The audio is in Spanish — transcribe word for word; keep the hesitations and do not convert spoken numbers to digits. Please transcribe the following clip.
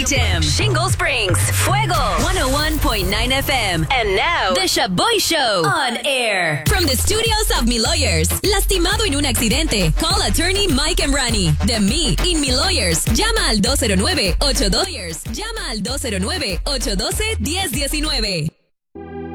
Gym, Shingle Springs, Fuego, one oh one point nine F M. And now, The Shaboy Show on air. From the studios of Mi Lawyers. Lastimado en un accidente. Call attorney Mike Emrani. De Me in Mi Lawyers. Llama al dos cero nueve, ocho dos cero. Llama al dos cero nueve, ocho uno dos, uno cero uno nueve.